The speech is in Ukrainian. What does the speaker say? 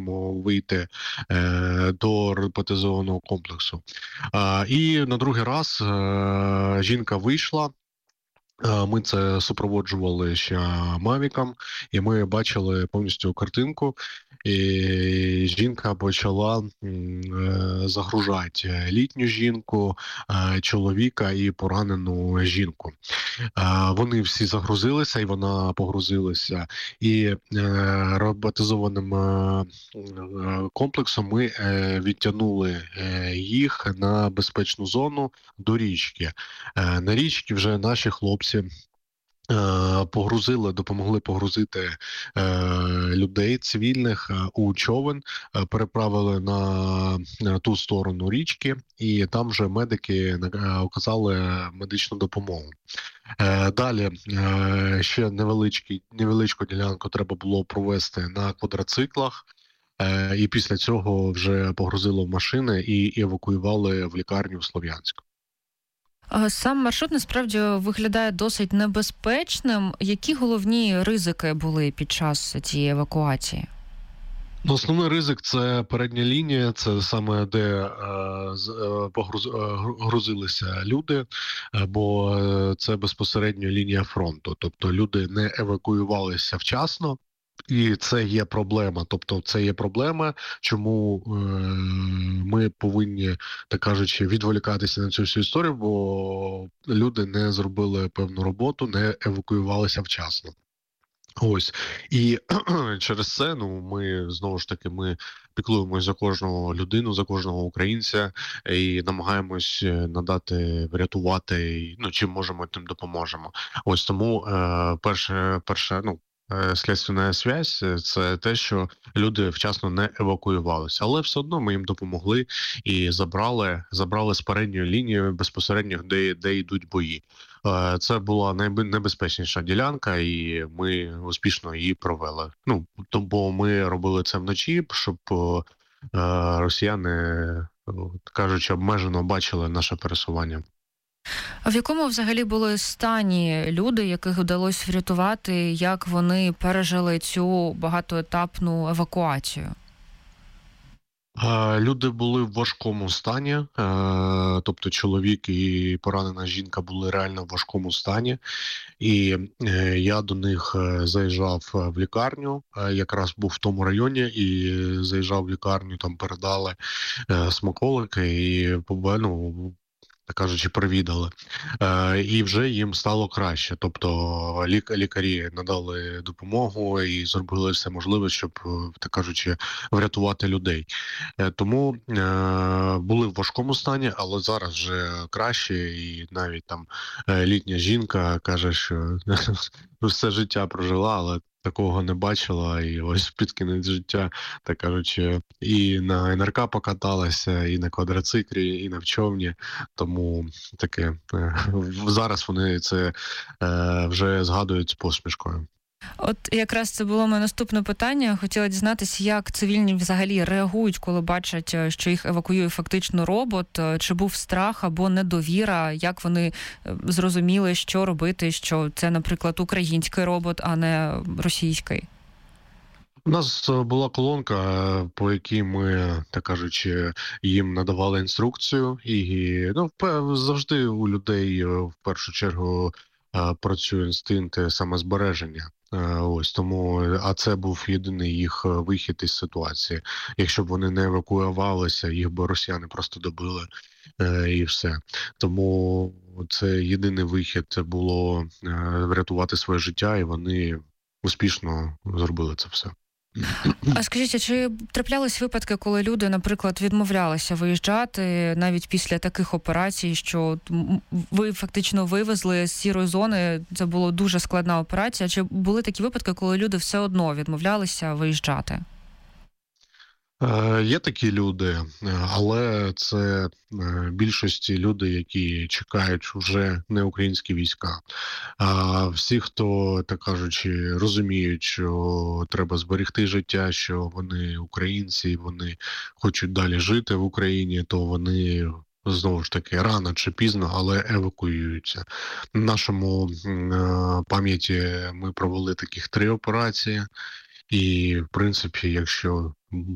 можемо вийти до роботизованого комплексу. І на другий раз жінка вийшла. Ми це супроводжували ще мавіком, і ми бачили повністю картинку. І жінка почала загружати літню жінку, чоловіка і поранену жінку. Вони всі загрузилися, і вона погрузилася. І роботизованим комплексом ми відтягнули їх на безпечну зону до річки. На річці вже наші хлопці допомогли погрузити людей цивільних у човен, переправили на ту сторону річки, і там вже медики оказали медичну допомогу. Далі ще невеличку ділянку треба було провести на квадроциклах, і після цього вже погрузили в машини і евакуювали в лікарню в Слов'янськ. Сам маршрут насправді виглядає досить небезпечним. Які головні ризики були під час цієї евакуації? Основний ризик – це передня лінія, це саме де грузилися люди, бо це безпосередньо лінія фронту. Тобто люди не евакуювалися вчасно. І це є проблема. Тобто це є проблема, чому ми повинні, так кажучи, відволікатися на цю всю історію, бо люди не зробили певну роботу, не евакуювалися вчасно. Ось. І через це, ми, знову ж таки, ми піклуємось за кожного людину, за кожного українця і намагаємось надати, врятувати, чим можемо, тим допоможемо. Ось тому перше, слідственна зв'язь – це те, що люди вчасно не евакуювалися. Але все одно ми їм допомогли і забрали з передньої лінії безпосередньо, де йдуть бої. Це була найнебезпечніша ділянка, і ми успішно її провели. Бо ми робили це вночі, щоб росіяни, кажучи, обмежено бачили наше пересування. А в якому взагалі були стані люди, яких вдалося врятувати, як вони пережили цю багатоетапну евакуацію? Люди були в важкому стані, тобто чоловік і поранена жінка були реально в важкому стані. І я до них заїжджав в лікарню, якраз був в тому районі, і заїжджав в лікарню, там передали смаколики і так кажучи, провідали. І вже їм стало краще. Тобто лікарі надали допомогу і зробили все можливе, щоб, так кажучи, врятувати людей. Тому були в важкому стані, але зараз вже краще. І навіть там літня жінка каже, що все життя прожила, але такого не бачила, і ось під кінець життя, так кажучи, і на НРК покаталася, і на квадроциклі, і на човні. Тому таке зараз вони це вже згадують з посмішкою. От якраз це було моє наступне питання. Хотіла дізнатися, як цивільні взагалі реагують, коли бачать, що їх евакуює фактично робот. Чи був страх або недовіра? Як вони зрозуміли, що робити, що це, наприклад, український робот, а не російський? У нас була колонка, по якій ми, так кажучи, їм надавали інструкцію. І завжди у людей в першу чергу працює інстинкт самозбереження. Ось тому, а це був єдиний їх вихід із ситуації. Якщо б вони не евакуювалися, їх би росіяни просто добили і все. Тому це єдиний вихід, це було врятувати своє життя, і вони успішно зробили це все. А скажіть, а чи траплялись випадки, коли люди, наприклад, відмовлялися виїжджати навіть після таких операцій, що ви фактично вивезли з сірої зони, це була дуже складна операція, чи були такі випадки, коли люди все одно відмовлялися виїжджати? Є такі люди, але це більшості люди, які чекають вже не українські війська. А всі, хто, так кажучи, розуміють, що треба зберегти життя, що вони українці, вони хочуть далі жити в Україні, то вони знову ж таки рано чи пізно, але евакуюються. В нашому пам'яті ми провели таких 3 операції. І, в принципі, якщо